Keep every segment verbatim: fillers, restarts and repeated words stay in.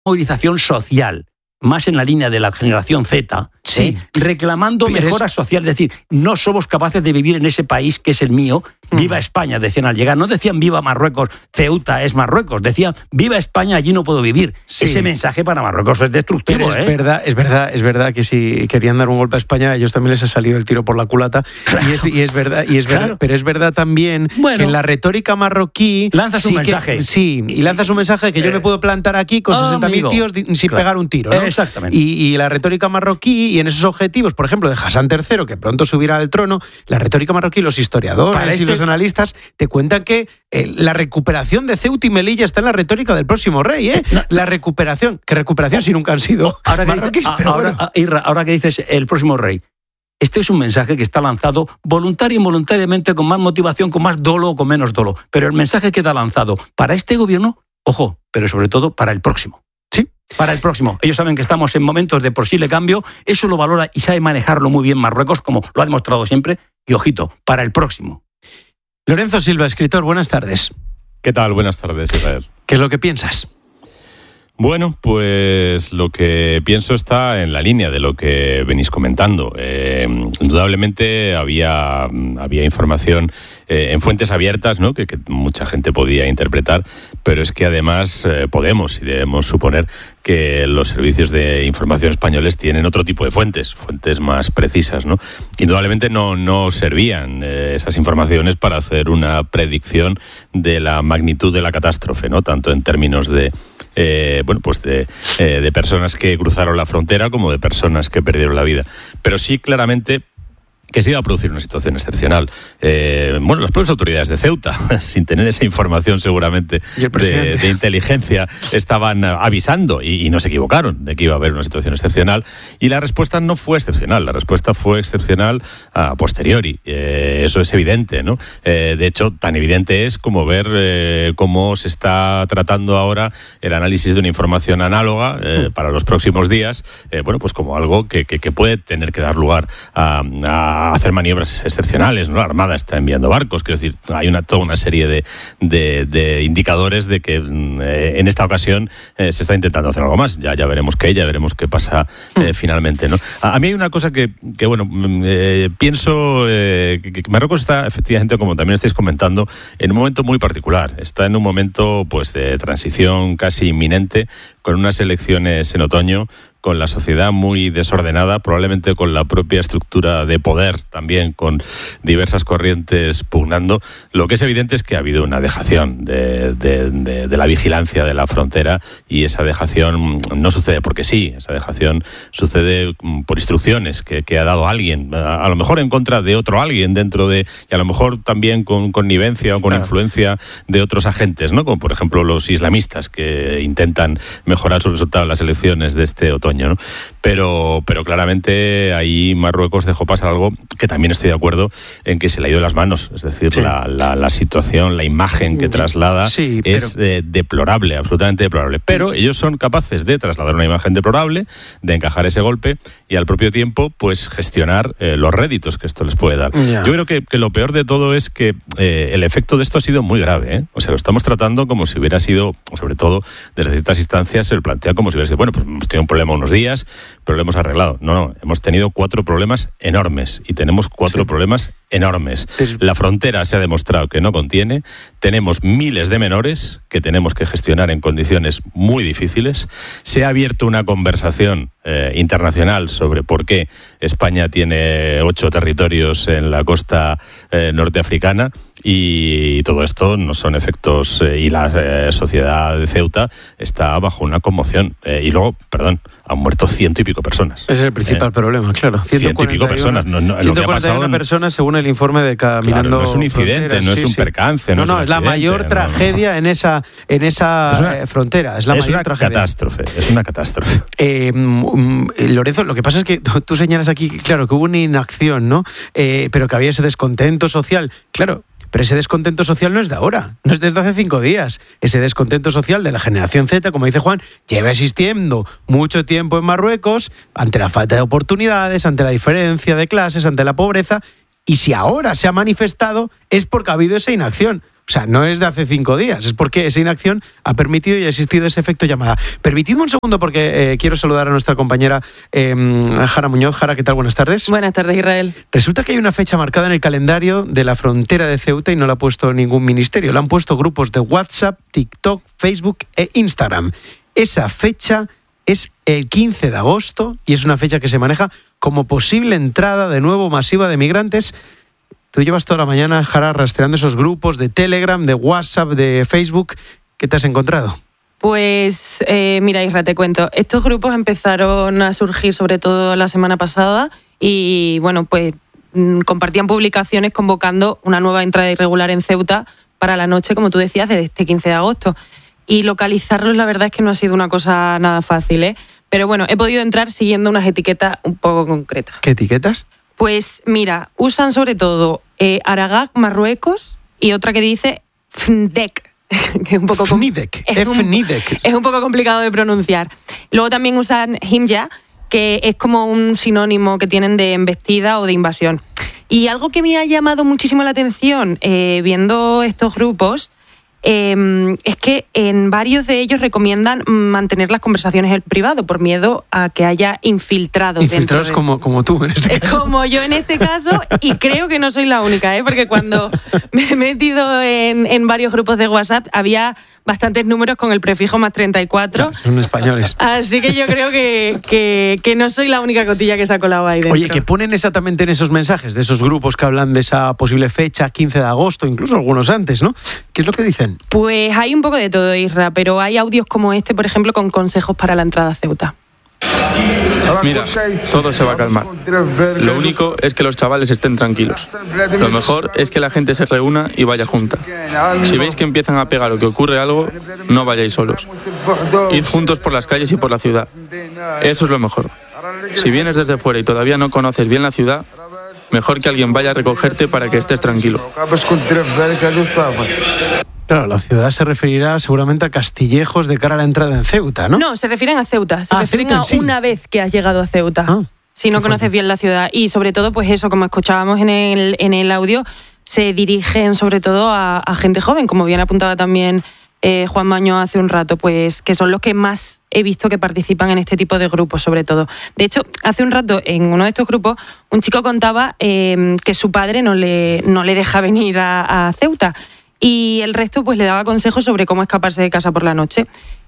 movilización social, más en la línea de la generación Z, sí, ¿eh? reclamando mejoras es... sociales, es decir, no somos capaces de vivir en ese país que es el mío, viva España, decían al llegar, no decían viva Marruecos, Ceuta es Marruecos, decían viva España, allí no puedo vivir. Sí. Ese mensaje para Marruecos es destructivo. Pero es ¿eh? verdad, es verdad, es verdad que si querían dar un golpe a España, a ellos también les ha salido el tiro por la culata. Claro. Y, es, y es verdad, y es claro. verdad, pero es verdad también bueno, que en la retórica marroquí lanzas sí un mensaje. Que, sí, y lanzas un mensaje de que eh, yo me puedo plantar aquí con sesenta mil tíos sin claro. pegar un tiro, ¿no? Exactamente. Y, y la retórica marroquí, y en esos objetivos, por ejemplo, de Hassan tercero, que pronto subirá al trono, la retórica marroquí, los historiadores este... y los analistas te cuentan que eh, la recuperación de Ceuta y Melilla está en la retórica del próximo rey, ¿eh? No. La recuperación, que recuperación si nunca han sido ahora que marroquíes, dice, pero ahora, bueno. Irra, ahora que dices el próximo rey, este es un mensaje que está lanzado voluntario e involuntariamente, con más motivación, con más dolo o con menos dolo, pero el mensaje queda lanzado para este gobierno, ojo, pero sobre todo para el próximo. Sí. Para el próximo. Ellos saben que estamos en momentos de posible cambio, eso lo valora y sabe manejarlo muy bien Marruecos, como lo ha demostrado siempre, y ojito, para el próximo. Lorenzo Silva, escritor, buenas tardes. ¿Qué tal? Buenas tardes, Israel. ¿Qué es lo que piensas? Bueno, pues lo que pienso está en la línea de lo que venís comentando. Eh, indudablemente había, había información eh, en fuentes abiertas, ¿no? que, que mucha gente podía interpretar, pero es que además eh, podemos y debemos suponer que los servicios de información españoles tienen otro tipo de fuentes, fuentes más precisas, ¿no? Indudablemente no, no servían eh, esas informaciones para hacer una predicción de la magnitud de la catástrofe, ¿no? Tanto en términos de Eh, bueno, pues de, eh, de personas que cruzaron la frontera como de personas que perdieron la vida. Pero sí, claramente, que se iba a producir una situación excepcional. Eh, bueno, las propias autoridades de Ceuta, sin tener esa información seguramente de, de inteligencia, estaban avisando y, y no se equivocaron de que iba a haber una situación excepcional, y la respuesta no fue excepcional, la respuesta fue excepcional a posteriori. Eh, eso es evidente, ¿no? Eh, de hecho, tan evidente es como ver eh, cómo se está tratando ahora el análisis de una información análoga eh, para los próximos días, eh, bueno, pues como algo que, que, que puede tener que dar lugar a, a a hacer maniobras excepcionales, ¿no? La Armada está enviando barcos, quiero decir, hay una, toda una serie de, de, de indicadores de que eh, en esta ocasión eh, se está intentando hacer algo más. Ya, ya veremos qué, ya veremos qué pasa eh, finalmente, ¿no? A, a mí hay una cosa que, que bueno, eh, pienso eh, que, que Marruecos está, efectivamente, como también estáis comentando, en un momento muy particular. Está en un momento, pues, de transición casi inminente, con unas elecciones en otoño, con la sociedad muy desordenada, probablemente con la propia estructura de poder también, con diversas corrientes pugnando. Lo que es evidente es que ha habido una dejación de, de, de, de la vigilancia de la frontera, y esa dejación no sucede porque sí, esa dejación sucede por instrucciones que, que ha dado alguien, a, a lo mejor en contra de otro alguien dentro de, y a lo mejor también con connivencia o con claro. influencia de otros agentes, ¿no? Como por ejemplo los islamistas, que intentan mejorar sus resultados en las elecciones de este otoño. ¿No? Pero, pero claramente ahí Marruecos dejó pasar algo que también estoy de acuerdo en que se le ha ido de las manos. Es decir, sí. la, la, la situación, la imagen que traslada sí, pero... es eh, deplorable, absolutamente deplorable. Pero ellos son capaces de trasladar una imagen deplorable, de encajar ese golpe y al propio tiempo pues gestionar eh, los réditos que esto les puede dar. Yeah. Yo creo que, que lo peor de todo es que eh, el efecto de esto ha sido muy grave, ¿eh? O sea, lo estamos tratando como si hubiera sido, sobre todo desde ciertas instancias, se lo plantea como si hubiera sido, bueno, pues hemos tenido un problema unos días, pero lo hemos arreglado. No, no, hemos tenido cuatro problemas enormes y tenemos cuatro sí. problemas enormes. La frontera se ha demostrado que no contiene, tenemos miles de menores que tenemos que gestionar en condiciones muy difíciles, se ha abierto una conversación eh, internacional sobre por qué España tiene ocho territorios en la costa eh, norteafricana, y todo esto no son efectos eh, y la eh, sociedad de Ceuta está bajo una conmoción eh, y luego, perdón, han muerto ciento y pico personas. Ese es el principal eh, problema, claro. Ciento y pico personas. No, no, ciento cuarenta y una en... personas según el informe de Caminando. Claro, no es un incidente, Fronteras, no sí, es un sí. percance. No, no, no es, es la mayor no, tragedia no. en esa, en esa es una, frontera. Es la es mayor una tragedia. catástrofe, es una catástrofe. Eh, Lorenzo, lo que pasa es que tú señalas aquí, claro, que hubo una inacción, ¿no? Eh, pero que había ese descontento social. Claro. Pero ese descontento social no es de ahora, no es desde hace cinco días. Ese descontento social de la generación Z, como dice Juan, lleva existiendo mucho tiempo en Marruecos, ante la falta de oportunidades, ante la diferencia de clases, ante la pobreza, y si ahora se ha manifestado es porque ha habido esa inacción. O sea, no es de hace cinco días, es porque esa inacción ha permitido y ha existido ese efecto llamada. Permitidme un segundo porque eh, quiero saludar a nuestra compañera eh, Jara Muñoz. Jara, ¿qué tal? Buenas tardes. Buenas tardes, Israel. Resulta que hay una fecha marcada en el calendario de la frontera de Ceuta y no la ha puesto ningún ministerio. La han puesto grupos de WhatsApp, TikTok, Facebook e Instagram. Esa fecha es el quince de agosto y es una fecha que se maneja como posible entrada de nuevo masiva de migrantes. Tú llevas toda la mañana, Jara, rastreando esos grupos de Telegram, de WhatsApp, de Facebook. ¿Qué te has encontrado? Pues eh, mira, Isra, te cuento. Estos grupos empezaron a surgir sobre todo la semana pasada y bueno, pues compartían publicaciones convocando una nueva entrada irregular en Ceuta para la noche, como tú decías, de este quince de agosto. Y localizarlos, la verdad es que no ha sido una cosa nada fácil, ¿eh? Pero bueno, he podido entrar siguiendo unas etiquetas un poco concretas. ¿Qué etiquetas? Pues mira, usan sobre todo eh, Aragak, Marruecos, y otra que dice F N D E C. Que es un poco F N D E C. es, un, es un poco complicado de pronunciar. Luego también usan Himya, que es como un sinónimo que tienen de embestida o de invasión. Y algo que me ha llamado muchísimo la atención eh, viendo estos grupos eh, es que en varios de ellos recomiendan mantener las conversaciones en privado por miedo a que haya infiltrados. Infiltrados de... como, como tú en este es caso. Como yo en este caso, y creo que no soy la única, ¿eh? Porque cuando me he metido en, en varios grupos de WhatsApp había bastantes números con el prefijo más treinta y cuatro. No, son españoles. Así que yo creo que, que, que no soy la única cotilla que se ha colado ahí dentro. Oye, ¿qué ponen exactamente en esos mensajes de esos grupos que hablan de esa posible fecha, quince de agosto, incluso algunos antes, ¿no? ¿Qué es lo que dicen? Pues hay un poco de todo, Isra, pero hay audios como este, por ejemplo, con consejos para la entrada a Ceuta. Mira, todo se va a calmar. Lo único es que los chavales estén tranquilos. Lo mejor es que la gente se reúna y vaya junta. Si veis que empiezan a pegar o que ocurre algo, no vayáis solos. Id juntos por las calles y por la ciudad. Eso es lo mejor. Si vienes desde fuera y todavía no conoces bien la ciudad, mejor que alguien vaya a recogerte para que estés tranquilo. Claro, la ciudad se referirá seguramente a Castillejos de cara a la entrada en Ceuta, ¿no? No, se refieren a Ceuta. Se ah, refieren Ceuta a sí. una vez que has llegado a Ceuta. Ah, si no conoces bien la ciudad. Y sobre todo, pues eso, como escuchábamos en el, en el audio, se dirigen sobre todo a, a gente joven, como bien apuntaba también eh, Juan Maño hace un rato, pues que son los que más he visto que participan en este tipo de grupos, sobre todo. De hecho, hace un rato, en uno de estos grupos, un chico contaba eh, que su padre no le, no le deja venir a, a Ceuta. Y el resto pues le daba consejos sobre cómo escaparse de casa por la noche.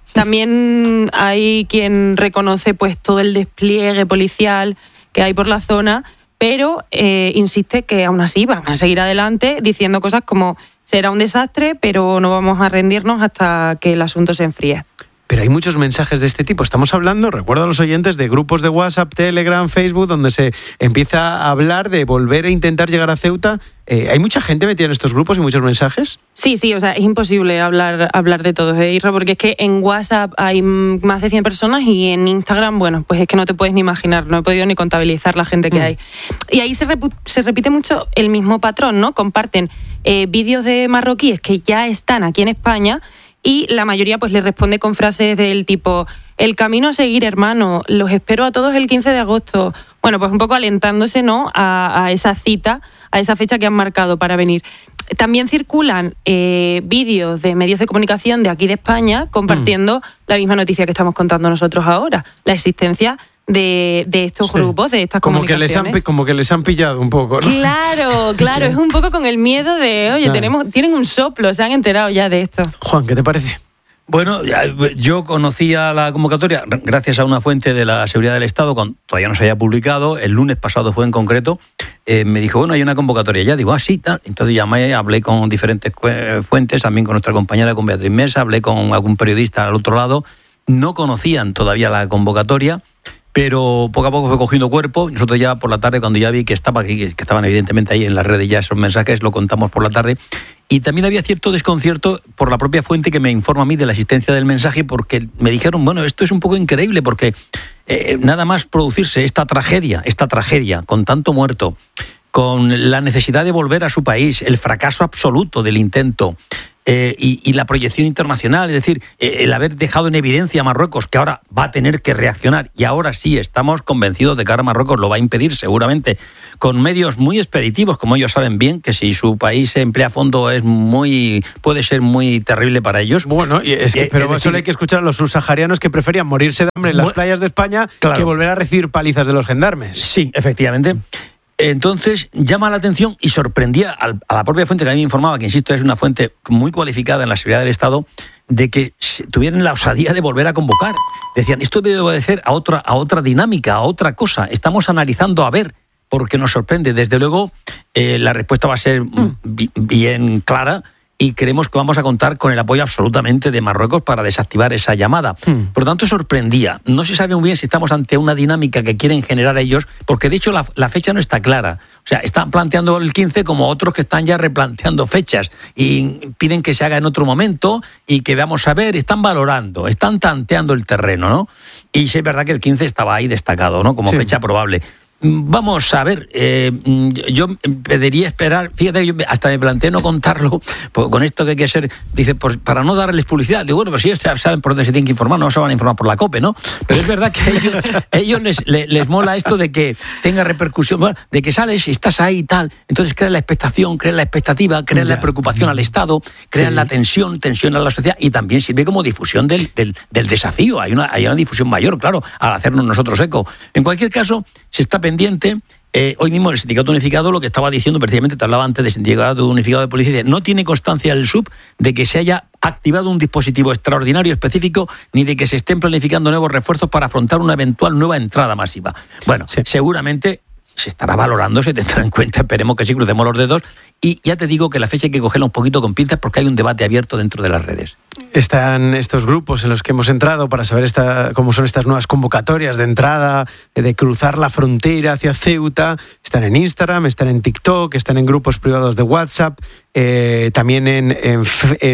También hay quien reconoce pues todo el despliegue policial que hay por la zona, pero eh, insiste que aún así van a seguir adelante diciendo cosas como será un desastre, pero no vamos a rendirnos hasta que el asunto se enfríe. Pero hay muchos mensajes de este tipo. Estamos hablando, recuerdo a los oyentes, de grupos de WhatsApp, Telegram, Facebook, donde se empieza a hablar de volver a intentar llegar a Ceuta. Eh, ¿Hay mucha gente metida en estos grupos y muchos mensajes? Sí, sí, o sea, es imposible hablar, hablar de todos, ¿eh, Isra? Porque es que en WhatsApp hay más de cien personas y en Instagram, bueno, pues es que no te puedes ni imaginar, no he podido ni contabilizar la gente que mm. hay. Y ahí se, repu- se repite mucho el mismo patrón, ¿no? Comparten eh, vídeos de marroquíes que ya están aquí en España y la mayoría pues le responde con frases del tipo el camino a seguir, hermano, los espero a todos el quince de agosto. Bueno, pues un poco alentándose, ¿no?, a, a esa cita, a esa fecha que han marcado para venir. También circulan eh, vídeos de medios de comunicación de aquí de España compartiendo mm. la misma noticia que estamos contando nosotros ahora, la existencia de, de estos sí. grupos, de estas como comunicaciones. Que les han, como que les han pillado un poco, ¿no? Claro, claro, es un poco con el miedo de, oye, claro. tenemos, tienen un soplo, se han enterado ya de esto. Juan, ¿qué te parece? Bueno, yo conocía la convocatoria gracias a una fuente de la Seguridad del Estado, cuando todavía no se había publicado, el lunes pasado fue en concreto, eh, me dijo, bueno, hay una convocatoria ya, digo, ah, sí, tal. Entonces llamé, hablé con diferentes fuentes, también con nuestra compañera, con Beatriz Mesa, hablé con algún periodista al otro lado, no conocían todavía la convocatoria, pero poco a poco fue cogiendo cuerpo. Nosotros ya por la tarde, cuando ya vi que estaba aquí, que estaban evidentemente ahí en las redes ya esos mensajes, lo contamos por la tarde. Y también había cierto desconcierto por la propia fuente que me informa a mí de la existencia del mensaje, porque me dijeron, bueno, esto es un poco increíble, porque eh, nada más producirse esta tragedia, esta tragedia, con tanto muerto, con la necesidad de volver a su país, el fracaso absoluto del intento, eh, y, y la proyección internacional, es decir, eh, el haber dejado en evidencia a Marruecos, que ahora va a tener que reaccionar, y ahora sí estamos convencidos de que ahora Marruecos lo va a impedir seguramente, con medios muy expeditivos, como ellos saben bien, que si su país se emplea a fondo es muy, puede ser muy terrible para ellos. Bueno, y es que, pero es decir, solo hay que escuchar a los subsaharianos que preferían morirse de hambre en las bueno, playas de España claro, que volver a recibir palizas de los gendarmes. Sí, efectivamente. Entonces llama la atención y sorprendía a la propia fuente que a mí me informaba, que insisto es una fuente muy cualificada en la seguridad del Estado, de que tuvieran la osadía de volver a convocar. Decían, esto debe obedecer a otra, a otra dinámica, a otra cosa. Estamos analizando a ver, porque nos sorprende. Desde luego, eh, la respuesta va a ser mm. bi- bien clara, y creemos que vamos a contar con el apoyo absolutamente de Marruecos para desactivar esa llamada. Hmm. Por lo tanto, sorprendía. No se sabe muy bien si estamos ante una dinámica que quieren generar ellos, porque de hecho la, la fecha no está clara. O sea, están planteando el quince como otros que están ya replanteando fechas y piden que se haga en otro momento y que veamos a ver, están valorando, están tanteando el terreno, ¿no? Y sí es verdad que el quince estaba ahí destacado, ¿no? Como sí. fecha probable. Vamos a ver, eh, yo pediría esperar, fíjate, yo hasta me planteé no contarlo, pues con esto que hay que ser, dice, pues para no darles publicidad, digo, bueno, pues si ellos saben por dónde se tienen que informar, no se van a informar por la COPE, ¿no? Pero es verdad que a ellos, a ellos les, les, les mola esto de que tenga repercusión, bueno, de que sales y estás ahí y tal, entonces crean la expectación, crean la expectativa, crean ya. la preocupación al Estado, crean sí. la tensión, tensión a la sociedad, y también sirve como difusión del, del, del desafío, hay una, hay una difusión mayor, claro, al hacernos nosotros eco. En cualquier caso, se está pendiente. Eh, hoy mismo el Sindicato Unificado lo que estaba diciendo, precisamente te hablaba antes del Sindicato Unificado de Policía, dice, no tiene constancia el S U P de que se haya activado un dispositivo extraordinario específico ni de que se estén planificando nuevos refuerzos para afrontar una eventual nueva entrada masiva. Bueno, sí. seguramente se estará valorando, se tendrá en cuenta, esperemos que sí, crucemos los dedos, y ya te digo que la fecha hay que cogerla un poquito con pinzas porque hay un debate abierto dentro de las redes. Están estos grupos en los que hemos entrado para saber esta, cómo son estas nuevas convocatorias de entrada, de cruzar la frontera hacia Ceuta. Están en Instagram, están en TikTok, están en grupos privados de WhatsApp, eh, también en, en,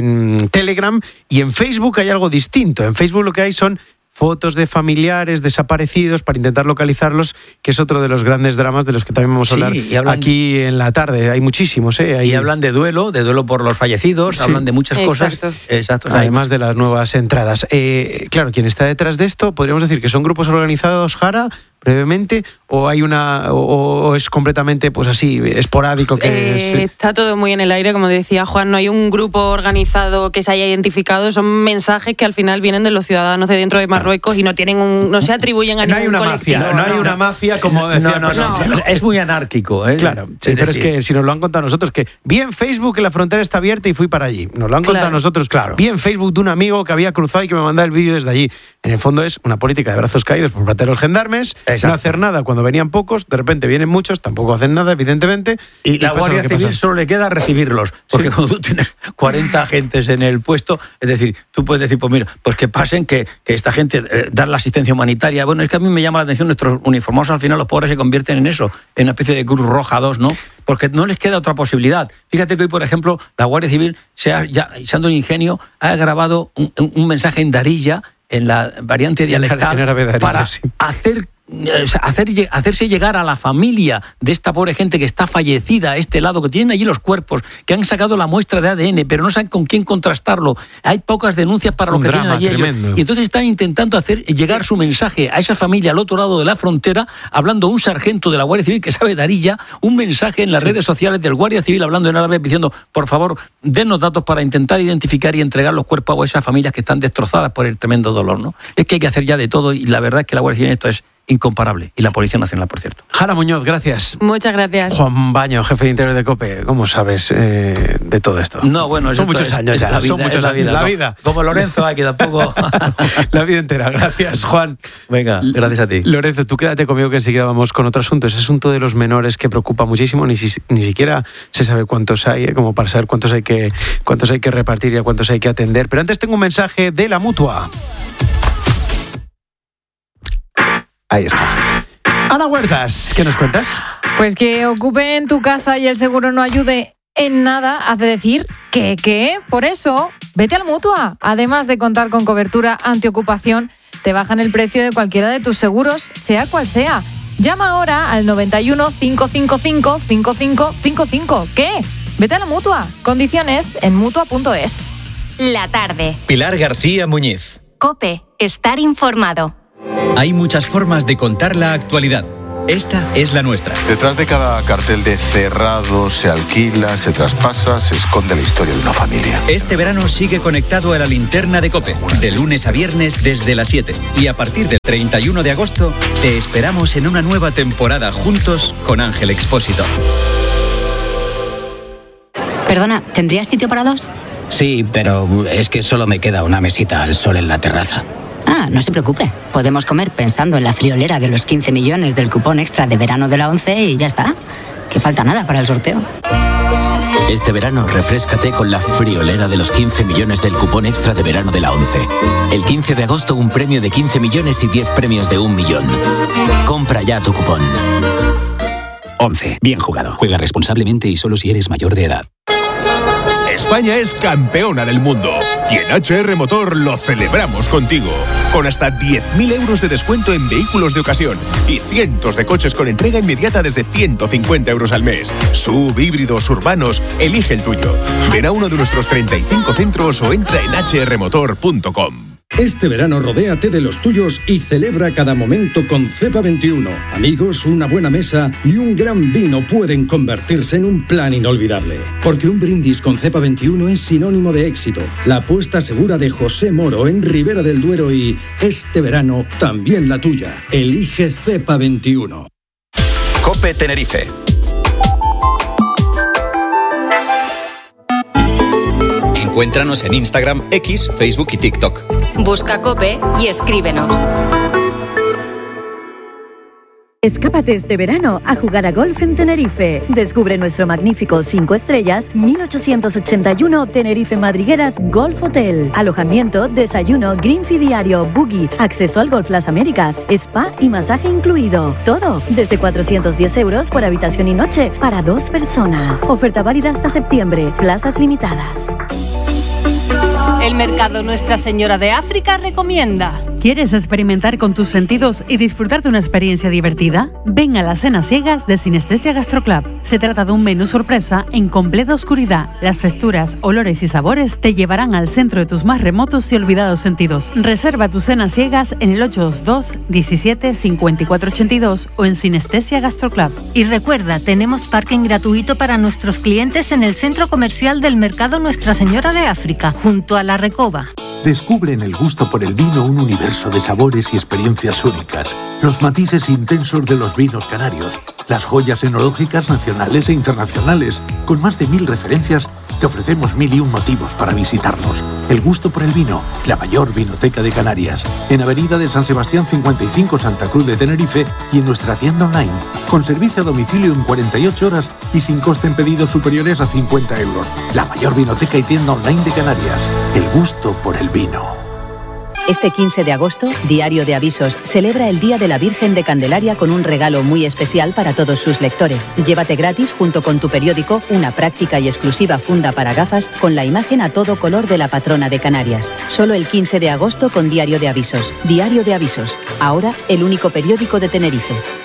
en Telegram, y en Facebook hay algo distinto. En Facebook lo que hay son fotos de familiares desaparecidos para intentar localizarlos, que es otro de los grandes dramas de los que también vamos a hablar sí, hablan, aquí en la tarde. Hay muchísimos, ¿eh? Hay... Y hablan de duelo, de duelo por los fallecidos, sí. hablan de muchas Exacto. cosas. Exacto. Además de las nuevas entradas. Eh, claro, quien está detrás de esto, podríamos decir que son grupos organizados, Jara, brevemente, o hay una o, o es completamente pues así esporádico que eh, es... Está todo muy en el aire, como decía Juan, no hay un grupo organizado que se haya identificado, son mensajes que al final vienen de los ciudadanos de dentro de Marruecos y no tienen un, no se atribuyen a no ningún hay una colectivo. mafia, no, no hay una mafia como decía no, no, no, no, es muy anárquico, ¿eh? Claro, sí, pero decir... es que si nos lo han contado nosotros, que vi en Facebook que la frontera está abierta y fui para allí, nos lo han contado claro, nosotros, claro. Vi en Facebook de un amigo que había cruzado y que me mandaba el vídeo desde allí. En el fondo es una política de brazos caídos por parte de los gendarmes. Exacto. No hacer nada cuando venían pocos, de repente vienen muchos, tampoco hacen nada, evidentemente. Y, y la Guardia Civil pasa. Solo le queda recibirlos, porque sí. cuando tú tienes cuarenta agentes en el puesto, es decir, tú puedes decir, pues mira, pues que pasen, que, que esta gente, eh, dar la asistencia humanitaria. Bueno, es que a mí me llama la atención, nuestros uniformados al final, los pobres se convierten en eso, en una especie de Cruz Roja dos, ¿no? Porque no les queda otra posibilidad. Fíjate que hoy, por ejemplo, la Guardia Civil, se ha, ya, usando un ingenio, ha grabado un, un mensaje en Darija, en la variante dialectal, Darija, para sí. hacer... Hacer, hacerse llegar a la familia de esta pobre gente que está fallecida a este lado, que tienen allí los cuerpos, que han sacado la muestra de A D N, pero no saben con quién contrastarlo. Hay pocas denuncias para lo que tienen allí ellos. Y entonces están intentando hacer llegar su mensaje a esa familia al otro lado de la frontera, hablando un sargento de la Guardia Civil que sabe Darija, un mensaje en las sí. redes sociales del Guardia Civil hablando en árabe, diciendo, por favor, dennos datos para intentar identificar y entregar los cuerpos a esas familias que están destrozadas por el tremendo dolor, ¿no? Es que hay que hacer ya de todo, y la verdad es que la Guardia Civil en esto es incomparable, y la Policía Nacional, por cierto. Jara Muñoz, gracias. Muchas gracias. Juan Baño, jefe de Interior de COPE, ¿cómo sabes eh, de todo esto? No, bueno, son muchos es, años es ya, la vida, son muchos la años. Vida, la no, vida. Como Lorenzo, aquí tampoco. La vida entera, gracias, Juan. Venga, gracias a ti. Lorenzo, tú quédate conmigo que enseguida vamos con otro asunto. Ese asunto de los menores que preocupa muchísimo, ni, si, ni siquiera se sabe cuántos hay, ¿eh? Como para saber cuántos hay que cuántos hay que repartir y a cuántos hay que atender. Pero antes tengo un mensaje de la Mutua. Ahí está. Ana Huertas, ¿qué nos cuentas? Pues que ocupen tu casa y el seguro no ayude en nada hace decir que, ¿qué? Por eso, vete al Mutua. Además de contar con cobertura antiocupación, te bajan el precio de cualquiera de tus seguros, sea cual sea. Llama ahora al noventa y uno, cinco cinco cinco, cinco cinco cinco cinco. ¿Qué? Vete a la Mutua. Condiciones en mutua punto es. La tarde. Pilar García Muñiz. COPE. Estar informado. Hay muchas formas de contar la actualidad. Esta es la nuestra. Detrás de cada cartel de cerrado, se alquila, se traspasa, se esconde la historia de una familia. Este verano sigue conectado a la linterna de COPE, de lunes a viernes desde las siete. Y a partir del treinta y uno de agosto, te esperamos en una nueva temporada juntos con Ángel Expósito. Perdona, ¿tendrías sitio para dos? Sí, pero es que solo me queda una mesita al sol en la terraza. Ah, no se preocupe. Podemos comer pensando en la friolera de los quince millones del cupón extra de verano de la ONCE y ya está. Que falta nada para el sorteo. Este verano refréscate con la friolera de los quince millones del cupón extra de verano de la ONCE. El quince de agosto un premio de quince millones y diez premios de un millón. Compra ya tu cupón. ONCE. Bien jugado. Juega responsablemente y solo si eres mayor de edad. España es campeona del mundo y en H R Motor lo celebramos contigo. Con hasta diez mil euros de descuento en vehículos de ocasión y cientos de coches con entrega inmediata desde ciento cincuenta euros al mes. Sub, híbridos, urbanos, elige el tuyo. Ven a uno de nuestros treinta y cinco centros o entra en h r motor punto com. Este verano rodéate de los tuyos y celebra cada momento con Cepa veintiuno. Amigos, una buena mesa y un gran vino pueden convertirse en un plan inolvidable. Porque un brindis con Cepa veintiuno es sinónimo de éxito. La apuesta segura de José Moro en Ribera del Duero y este verano también la tuya. Elige Cepa veintiuno. COPE Tenerife. Encuéntranos en Instagram, X, Facebook y TikTok. Busca COPE y escríbenos. Escápate este verano a jugar a golf en Tenerife. Descubre nuestro magnífico cinco estrellas mil ochocientos ochenta y uno Tenerife Madrigueras Golf Hotel. Alojamiento, desayuno, green fee diario, buggy, acceso al Golf Las Américas, spa y masaje incluido. Todo desde cuatrocientos diez euros por habitación y noche para dos personas. Oferta válida hasta septiembre. Plazas limitadas. El Mercado Nuestra Señora de África recomienda. ¿Quieres experimentar con tus sentidos y disfrutar de una experiencia divertida? Ven a las cenas ciegas de Sinestesia Gastro Club. Se trata de un menú sorpresa en completa oscuridad. Las texturas, olores y sabores te llevarán al centro de tus más remotos y olvidados sentidos. Reserva tus cenas ciegas en el ocho dos dos, diecisiete, cincuenta y cuatro ochenta y dos o en Sinestesia Gastro Club. Y recuerda, tenemos parking gratuito para nuestros clientes en el centro comercial del Mercado Nuestra Señora de África, junto a la Recoba. Descubre en el gusto por el vino un universo de sabores y experiencias únicas. Los matices intensos de los vinos canarios, las joyas enológicas nacionales e internacionales. Con más de mil referencias, te ofrecemos mil y un motivos para visitarnos. El gusto por el vino, la mayor vinoteca de Canarias. En Avenida de San Sebastián cincuenta y cinco, Santa Cruz de Tenerife y en nuestra tienda online. Con servicio a domicilio en cuarenta y ocho horas y sin coste en pedidos superiores a cincuenta euros. La mayor vinoteca y tienda online de Canarias. El gusto por el vino. Este quince de agosto, Diario de Avisos celebra el Día de la Virgen de Candelaria con un regalo muy especial para todos sus lectores. Llévate gratis junto con tu periódico una práctica y exclusiva funda para gafas con la imagen a todo color de la patrona de Canarias. Solo el quince de agosto con Diario de Avisos. Diario de Avisos. Ahora el único periódico de Tenerife.